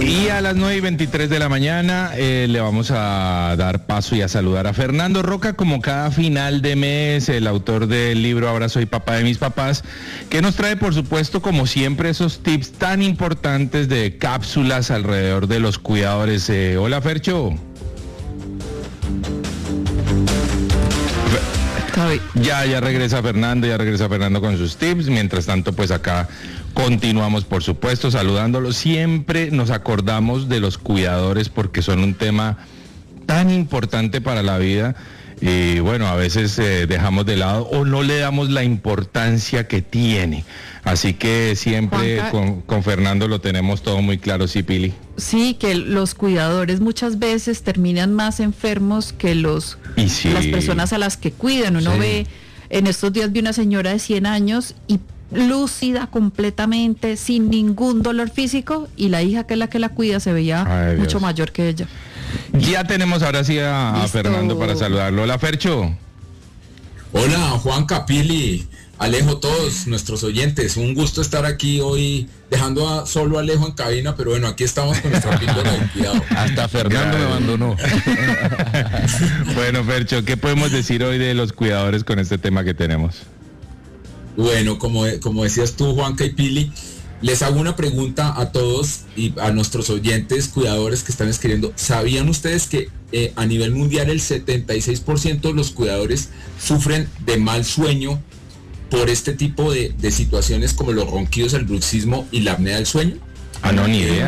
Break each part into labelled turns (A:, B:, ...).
A: Y a las 9:23 de la mañana le vamos a dar paso y a saludar a Fernando Roca, como cada final de mes, el autor del libro Ahora soy papá de mis papás, que nos trae, por supuesto, como siempre, esos tips tan importantes de cápsulas alrededor de los cuidadores. Hola, Fercho. Ya regresa Fernando con sus tips. Mientras tanto, pues acá continuamos, por supuesto, saludándolos. Siempre nos acordamos de los cuidadores porque son un tema tan importante para la vida. Y bueno, a veces dejamos de lado o no le damos la importancia que tiene. Así que siempre con Fernando lo tenemos todo muy claro, ¿sí, Pili?
B: Sí, que los cuidadores muchas veces terminan más enfermos que las personas a las que cuidan. Uno ve, en estos días vi una señora de 100 años y lúcida completamente, sin ningún dolor físico, y la hija, que es la que la cuida, se veía mucho mayor que ella.
A: Ya tenemos ahora sí a Fernando para saludarlo. Hola, Fercho.
C: Hola, Juanca, Pili, Alejo, todos nuestros oyentes. Un gusto estar aquí hoy, dejando solo a Alejo en cabina, pero bueno, aquí estamos con nuestra píldora de cuidado.
A: Hasta Fernando me abandonó. Bueno, Fercho, ¿qué podemos decir hoy de los cuidadores con este tema que tenemos?
C: Bueno, como decías tú, Juanca y Pili, les hago una pregunta a todos y a nuestros oyentes cuidadores que están escribiendo. ¿Sabían ustedes que a nivel mundial el 76% de los cuidadores sufren de mal sueño por este tipo de situaciones como los ronquidos, el bruxismo y la apnea del sueño?
A: No, ni idea.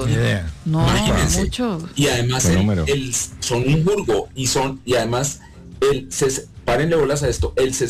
C: Imagínense.
B: Mucho.
C: Y además son un jurgo y además párenle bolas a esto, el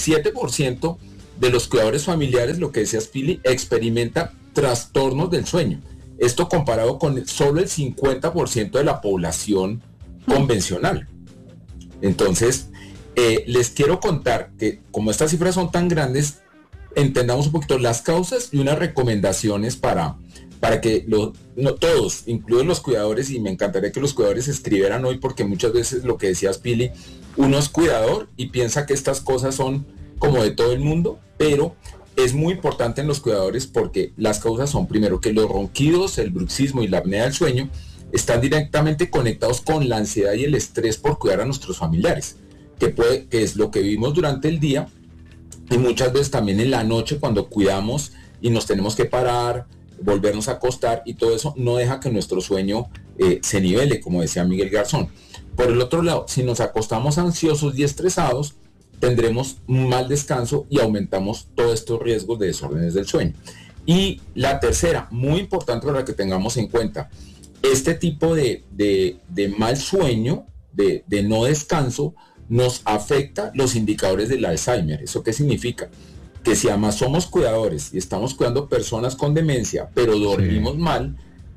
C: 67% de los cuidadores familiares, lo que decías, Pili, experimenta trastornos del sueño. Esto comparado con solo el 50% de la población convencional. Entonces, les quiero contar que como estas cifras son tan grandes, entendamos un poquito las causas y unas recomendaciones para que todos, incluidos los cuidadores, y me encantaría que los cuidadores escribieran hoy, porque muchas veces lo que decías, Pili, uno es cuidador y piensa que estas cosas son como de todo el mundo, pero es muy importante en los cuidadores porque las causas son, primero, que los ronquidos, el bruxismo y la apnea del sueño están directamente conectados con la ansiedad y el estrés por cuidar a nuestros familiares, que es lo que vivimos durante el día y muchas veces también en la noche cuando cuidamos y nos tenemos que parar, volvernos a acostar, y todo eso no deja que nuestro sueño se nivele, como decía Miguel Garzón. Por el otro lado, si nos acostamos ansiosos y estresados, tendremos un mal descanso y aumentamos todos estos riesgos de desórdenes del sueño. Y la tercera, muy importante para que tengamos en cuenta, este tipo de mal sueño, de no descanso, nos afecta los indicadores del Alzheimer. ¿Eso qué significa? Que si además somos cuidadores y estamos cuidando personas con demencia, pero dormimos mal,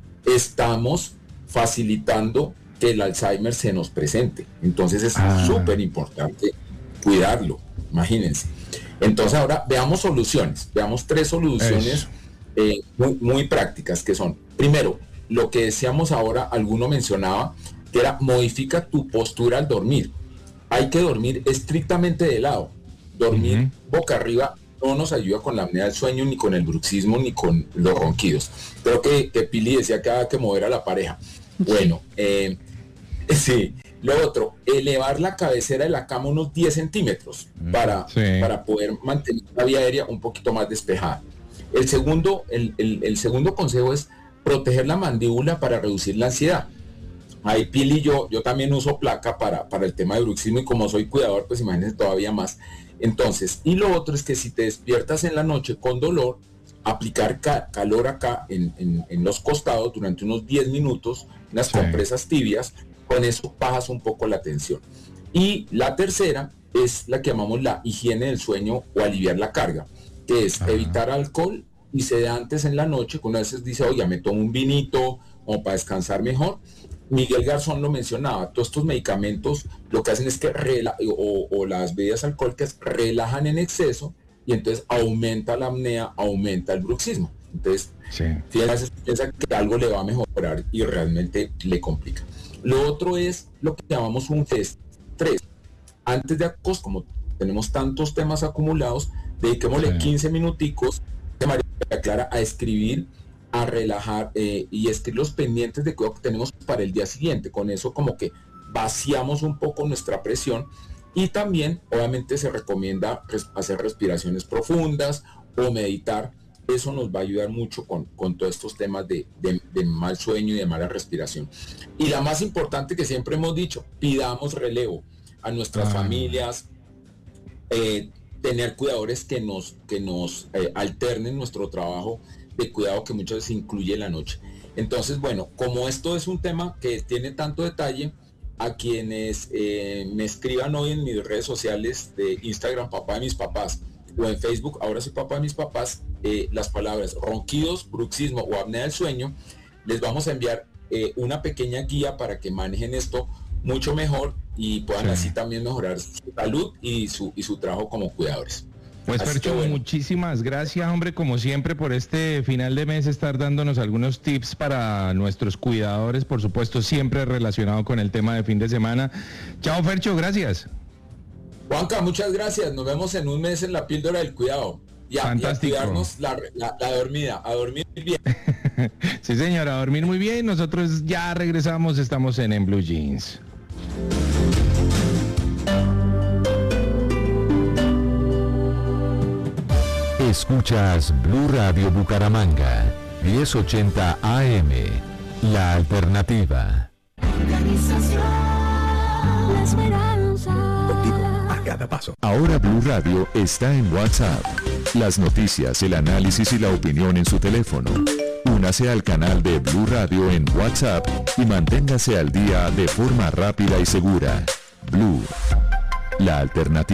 C: estamos facilitando que el Alzheimer se nos presente. Entonces es súper importante cuidarlo, imagínense. Entonces ahora veamos soluciones, veamos 3 soluciones muy prácticas, que son, primero, lo que decíamos ahora, alguno mencionaba, que era modifica tu postura al dormir. Hay que dormir estrictamente de lado. Dormir boca arriba no nos ayuda con la apnea del sueño, ni con el bruxismo, ni con los ronquidos. Creo que Pili decía que había que mover a la pareja. Bueno, sí. Lo otro, elevar la cabecera de la cama unos 10 centímetros para poder mantener la vía aérea un poquito más despejada. El segundo consejo es proteger la mandíbula para reducir la ansiedad. Ahí, Pili, yo también uso placa para el tema de bruxismo, y como soy cuidador, pues imagínense todavía más. Entonces, y lo otro es que si te despiertas en la noche con dolor, aplicar calor acá en los costados durante unos 10 minutos, unas compresas tibias. Con eso bajas un poco la tensión. Y la tercera es la que llamamos la higiene del sueño o aliviar la carga, que es evitar alcohol y sedantes en la noche, que una vez dice, oye, me tomo un vinito o para descansar mejor. Miguel Garzón lo mencionaba, todos estos medicamentos lo que hacen es que o las bebidas alcohólicas relajan en exceso y entonces aumenta la apnea, aumenta el bruxismo. Entonces, fíjense, piensa que algo le va a mejorar y realmente le complica. Lo otro es lo que llamamos un estrés. Antes de acostarnos, como tenemos tantos temas acumulados, dediquémosle 15 minuticos de María Clara a escribir a relajar y escribir los pendientes de cuidado que tenemos para el día siguiente. Con eso como que vaciamos un poco nuestra presión, y también obviamente se recomienda hacer respiraciones profundas o meditar. Eso nos va a ayudar mucho con todos estos temas de mal sueño y de mala respiración. Y la más importante que siempre hemos dicho, pidamos relevo a nuestras familias, tener cuidadores que nos alternen nuestro trabajo de cuidado, que muchas veces incluye la noche. Entonces, bueno, como esto es un tema que tiene tanto detalle, a quienes me escriban hoy en mis redes sociales de Instagram, Papá de Mis Papás, o en Facebook, Ahora Soy Papá de Mis Papás, las palabras ronquidos, bruxismo o apnea del sueño, les vamos a enviar una pequeña guía para que manejen esto mucho mejor y puedan así también mejorar su salud y su trabajo como cuidadores.
A: Pues Fercho, bueno, muchísimas gracias, hombre, como siempre, por este final de mes estar dándonos algunos tips para nuestros cuidadores, por supuesto, siempre relacionado con el tema de fin de semana. Chao, Fercho, gracias.
C: Juanca, muchas gracias. Nos vemos en un mes en la píldora del cuidado.
A: Fantástico.
C: Y a cuidarnos la dormida, a dormir bien.
A: Sí, señora, a dormir muy bien. Nosotros ya regresamos, estamos en Blue Jeans.
D: Escuchas Blue Radio Bucaramanga, 1080 AM, La Alternativa.
E: Contigo a cada paso.
D: Ahora Blue Radio está en WhatsApp. Las noticias, el análisis y la opinión en su teléfono. Únase al canal de Blue Radio en WhatsApp y manténgase al día de forma rápida y segura. Blue, la alternativa.